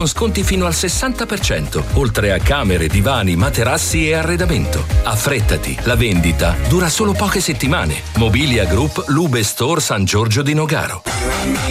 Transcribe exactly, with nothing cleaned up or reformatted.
con sconti fino al sessanta per cento, oltre a camere, divani, materassi e arredamento. Affrettati, la vendita dura solo poche settimane. Mobilia Group Lube Store San Giorgio di Nogaro.